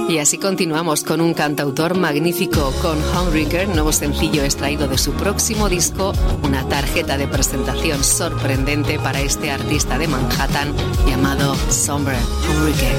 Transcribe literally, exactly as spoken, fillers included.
Y así continuamos con un cantautor magnífico, con Homewrecker, nuevo sencillo extraído de su próximo disco, una tarjeta de presentación sorprendente para este artista de Manhattan llamado Sombre Homewrecker.